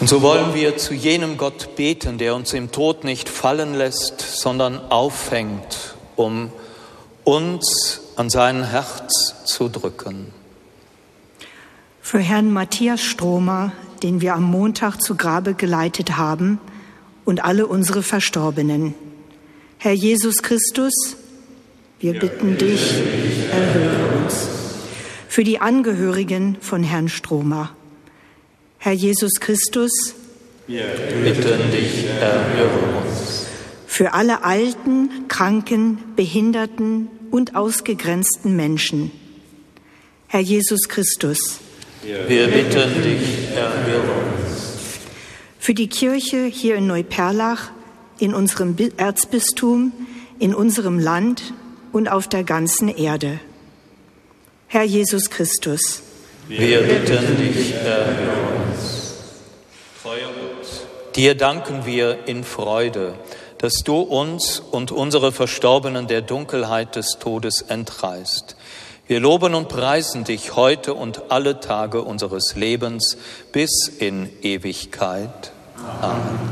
Und so wollen wir zu jenem Gott beten, der uns im Tod nicht fallen lässt, sondern auffängt, um uns an sein Herz zu drücken. Für Herrn Matthias Stromer, den wir am Montag zu Grabe geleitet haben, und alle unsere Verstorbenen. Herr Jesus Christus, wir bitten dich, erhöre uns. Für die Angehörigen von Herrn Stromer. Herr Jesus Christus, wir bitten dich, erhöre uns. Für alle alten, kranken, behinderten und ausgegrenzten Menschen. Herr Jesus Christus, wir bitten dich, erhöre uns. Für die Kirche hier in Neuperlach, in unserem Erzbistum, in unserem Land und auf der ganzen Erde. Herr Jesus Christus, wir bitten dich, erhöre uns. Treuer Gott, dir danken wir in Freude, dass du uns und unsere Verstorbenen der Dunkelheit des Todes entreißt. Wir loben und preisen dich heute und alle Tage unseres Lebens bis in Ewigkeit. Amen.